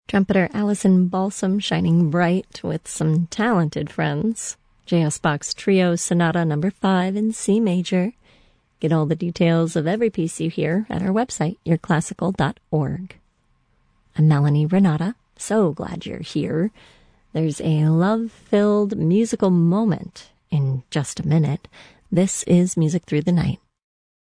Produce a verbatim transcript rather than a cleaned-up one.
Trumpeter Allison Balsam shining bright with some talented friends. J S. Bach's Trio Sonata number five in C major. Get all the details of every piece you hear at our website, your classical dot org. I'm Melanie Renata. So glad you're here. There's a love-filled musical moment in just a minute. This is Music Through the Night.